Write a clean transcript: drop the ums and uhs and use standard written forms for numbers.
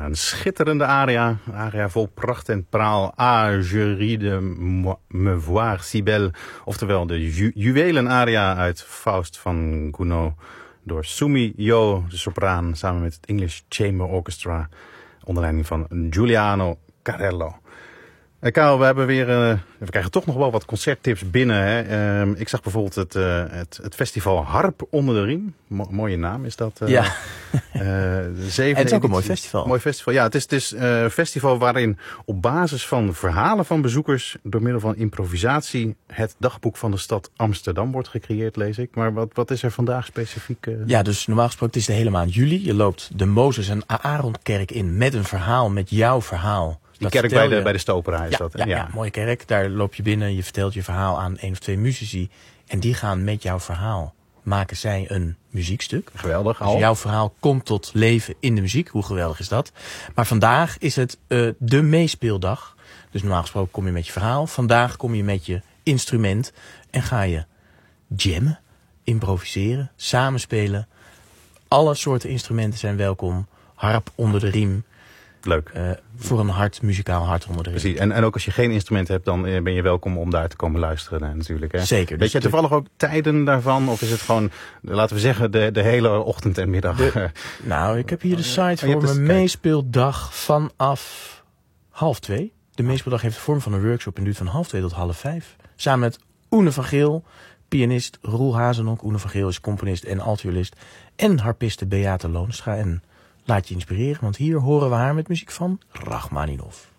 Een schitterende aria. Een aria vol pracht en praal. Ah, je ris de me voir si belle. Oftewel de juwelen-aria uit Faust van Gounod. Door Sumi Yo, de sopraan, samen met het English Chamber Orchestra. Onder leiding van Giuliano Carello. Karel, we krijgen toch nog wel wat concerttips binnen. Hè? Ik zag bijvoorbeeld het festival Harp onder de Riem. Mooie naam is dat. Ja. Het is ook een mooi festival. Mooi festival. Ja, het is een festival waarin op basis van verhalen van bezoekers door middel van improvisatie het dagboek van de stad Amsterdam wordt gecreëerd, lees ik. Maar wat is er vandaag specifiek? Ja, dus normaal gesproken het is de hele maand juli. Je loopt de Mozes en Aaronkerk in met een verhaal, met jouw verhaal. Die kerk bij de Stopera is dat. Ja, mooie kerk. Daar loop je binnen, je vertelt je verhaal aan 1 of 2 muzici. En die gaan met jouw verhaal, maken zij een muziekstuk. Geweldig. Dus jouw verhaal komt tot leven in de muziek. Hoe geweldig is dat? Maar vandaag is het de meespeeldag. Dus normaal gesproken kom je met je verhaal. Vandaag kom je met je instrument. En ga je jammen, improviseren, samenspelen. Alle soorten instrumenten zijn welkom. Harp onder de riem. Leuk. Voor een muzikaal hart onder de riem. Precies. En ook als je geen instrument hebt, dan ben je welkom om daar te komen luisteren natuurlijk. Hè? Zeker. Weet je toevallig ook tijden daarvan? Of is het gewoon, laten we zeggen, de hele ochtend en middag? Nou, ik heb hier de site voor mijn meespeeldag vanaf 1:30. De meespeeldag heeft de vorm van een workshop en duurt van 1:30 tot 4:30. Samen met Oene van Geel, pianist Roel Hazenonk. Oene van Geel is componist en altvioolist. En harpiste Beate Loonstra. En laat je inspireren, want hier horen we haar met muziek van Rachmaninov.